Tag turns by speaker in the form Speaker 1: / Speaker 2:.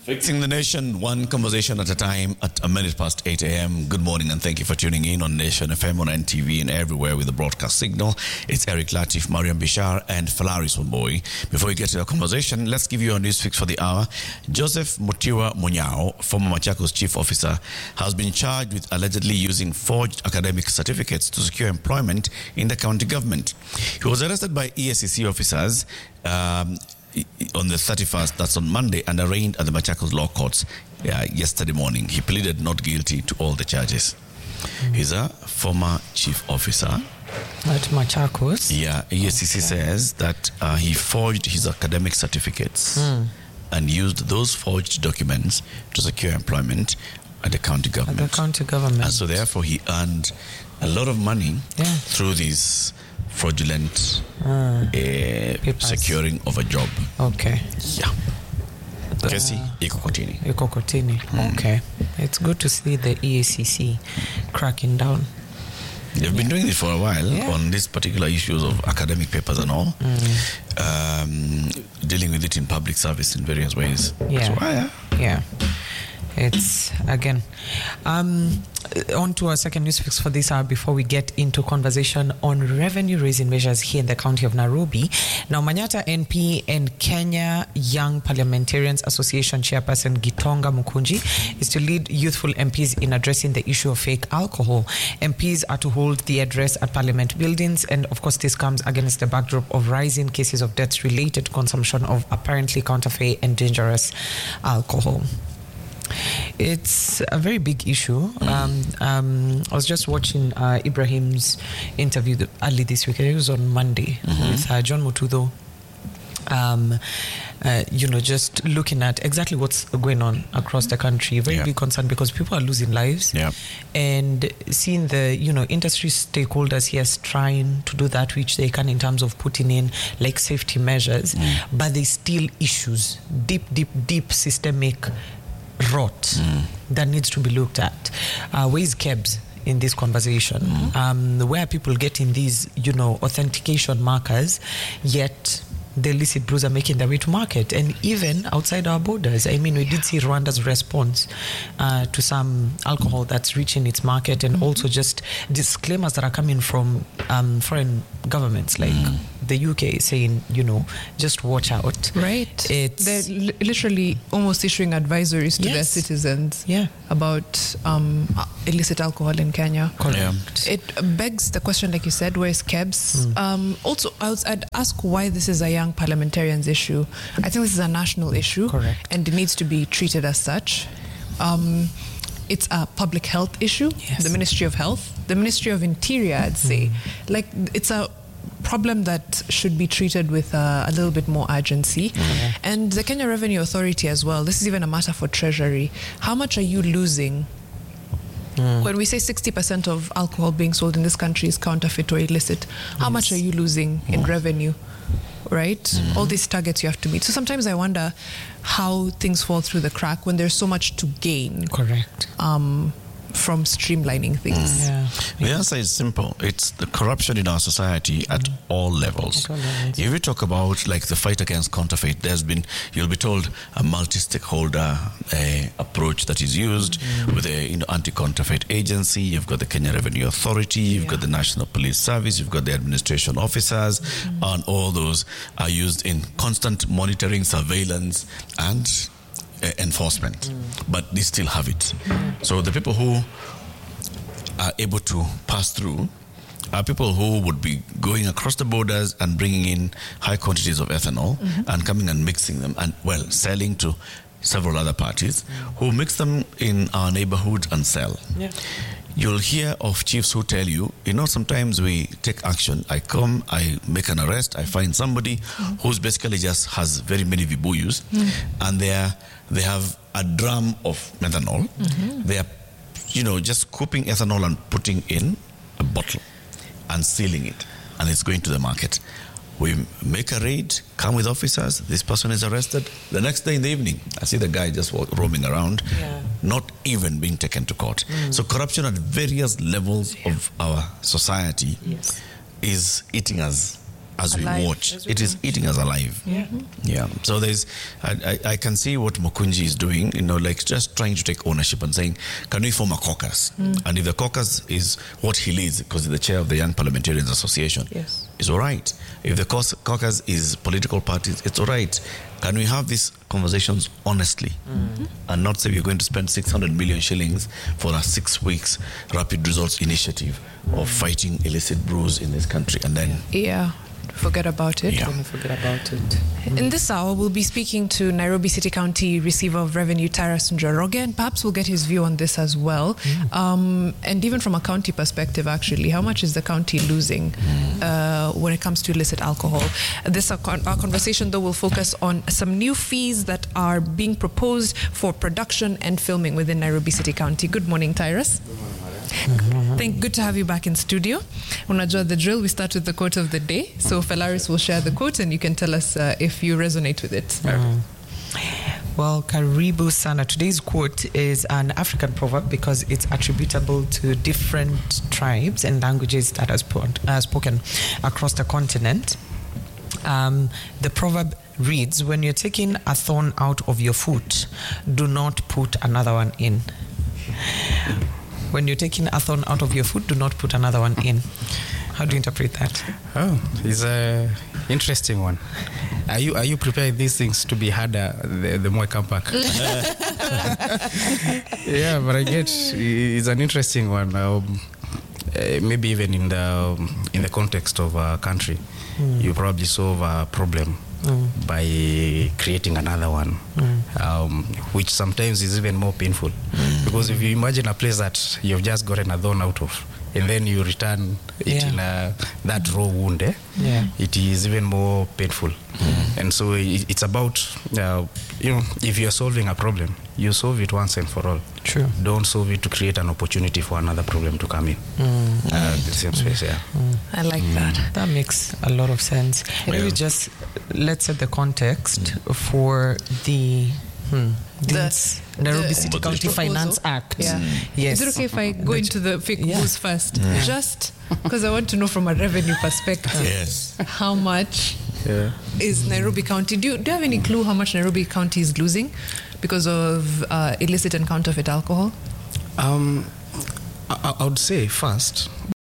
Speaker 1: Fixing the nation, one conversation at a time at a minute past 8 a.m. Good morning and thank you for tuning in on Nation FM, on NTV and everywhere with the broadcast signal. It's Eric Latif, Mariam Bishar and Falaris Wamboi. Before we get to the conversation, let's give you a news fix for the hour. Joseph Mutiwa Munyao, former Machakos chief officer, has been charged with allegedly using forged academic certificates to secure employment in the county government. He was arrested by EACC officers on the 31st, that's on Monday, and arraigned at the Machakos Law Courts yesterday morning. He pleaded not guilty to all the charges. He's a former chief officer.
Speaker 2: At Machakos?
Speaker 1: Yeah, EACC says that he forged his academic certificates and used those forged documents to secure employment at the county government.
Speaker 2: At the county government.
Speaker 1: And so therefore he earned a lot of money through these fraudulent securing of a job.
Speaker 2: Okay.
Speaker 1: Yeah. Kesi iko kotini.
Speaker 2: Okay. It's good to see the EACC cracking down.
Speaker 1: They've been doing it for a while on these particular issues of academic papers and all, dealing with it in public service in various ways.
Speaker 2: Yeah. It's, again, on to our second news fix for this hour before we get into conversation on revenue-raising measures here in the county of Nairobi. Now, Manyata NP and Kenya Young Parliamentarians Association chairperson Gitonga Mukunji is to lead youthful MPs in addressing the issue of fake alcohol. MPs are to hold the address at Parliament buildings, and of course this comes against the backdrop of rising cases of deaths related to consumption of apparently counterfeit and dangerous alcohol. It's a very big issue. I was just watching Ibrahim's interview early this week. It was on Monday with John Mutudo. Just looking at exactly what's going on across the country. Very big concern because people are losing lives. And seeing the, industry stakeholders here trying to do that which they can in terms of putting in like safety measures, but there's still issues, deep systemic rot that needs to be looked at. Where is KEBS in this conversation? Where are people getting these, authentication markers, yet the illicit brews are making their way to market, and even outside our borders. I mean, we did see Rwanda's response to some alcohol that's reaching its market, and also just disclaimers that are coming from foreign governments like the UK saying, just watch out.
Speaker 3: Right. They're literally almost issuing advisories to their citizens about illicit alcohol in Kenya.
Speaker 2: Correct.
Speaker 3: It begs the question, like you said, where's KEBS? Also, I'd ask why this is a young parliamentarians issue. I think this is a national issue.
Speaker 2: Correct.
Speaker 3: And it needs to be treated as such. It's a public health issue.
Speaker 2: Yes.
Speaker 3: The Ministry of Health, the Ministry of Interior, I'd say. Like, it's a problem that should be treated with a little bit more urgency. And the Kenya Revenue Authority as well. This is even a matter for Treasury. How much are you losing? When we say 60% of alcohol being sold in this country is counterfeit or illicit, how much are you losing in revenue? Right? All these targets you have to meet. So sometimes I wonder how things fall through the crack when there's so much to gain.
Speaker 2: Correct.
Speaker 3: From streamlining things.
Speaker 1: The answer is simple. It's the corruption in our society at all levels. If you talk about like the fight against counterfeit, you'll be told a multi-stakeholder approach that is used with a anti-counterfeit agency. You've got the Kenya Revenue Authority, you've got the National Police Service, you've got the administration officers, and all those are used in constant monitoring, surveillance, and enforcement, but they still have it. So the people who are able to pass through are people who would be going across the borders and bringing in high quantities of ethanol and coming and mixing them and, selling to several other parties who mix them in our neighborhood and sell. You'll hear of chiefs who tell you, sometimes we take action. I come, I make an arrest, I find somebody who's basically just has very many vibuyus, and they have a drum of methanol. They are, just scooping ethanol and putting in a bottle and sealing it, and it's going to the market. We make a raid, come with officers, this person is arrested. The next day in the evening, I see the guy just roaming around, not even being taken to court. So corruption at various levels of our society is eating us as
Speaker 3: alive.
Speaker 1: we watch. It is eating us alive. Yeah. So I can see what Mukunji is doing, like just trying to take ownership and saying, can we form a caucus? And if the caucus is what he leads, because he's the chair of the Young Parliamentarians Association, it's all right. If the caucus is political parties, it's all right. Can we have these conversations honestly and not say we're going to spend 600 million shillings for a 6 weeks rapid results initiative of fighting illicit brews in this country and then
Speaker 3: forget about it. In this hour, we'll be speaking to Nairobi City County Receiver of Revenue, Tyrus Njoroge, and perhaps we'll get his view on this as well. And even from a county perspective, actually, how much is the county losing when it comes to illicit alcohol? Our conversation, though, will focus on some new fees that are being proposed for production and filming within Nairobi City County. Good morning, Tyrus. Good to have you back in studio. Unajua the drill, we start with the quote of the day. So Felaris will share the quote and you can tell us if you resonate with it.
Speaker 2: Well, karibu sana. Today's quote is an African proverb because it's attributable to different tribes and languages that are spoken across the continent. The proverb reads, when you're taking a thorn out of your foot, do not put another one in. When you're taking a thorn out of your foot, do not put another one in. How do you interpret that?
Speaker 4: Oh, it's an interesting one. Are you preparing these things to be harder the more I come back? Yeah, but I get it's an interesting one. Maybe even in the context of a country, you probably solve a problem by creating another one, which sometimes is even more painful. Because if you imagine a place that you've just gotten a thorn out of, and then you return it in that raw wound, it is even more painful. And so it's about, if you're solving a problem, you solve it once and for all.
Speaker 2: True.
Speaker 4: Don't solve it to create an opportunity for another problem to come in. The same space,
Speaker 3: I like that.
Speaker 2: That makes a lot of sense. Maybe just let's set the context for the Nairobi City County Finance Act.
Speaker 3: Is it okay if I go into the fake booze first? Just because I want to know from a revenue perspective, how much is Nairobi County? Do you have any clue how much Nairobi County is losing because of illicit and counterfeit alcohol?
Speaker 4: I would say first,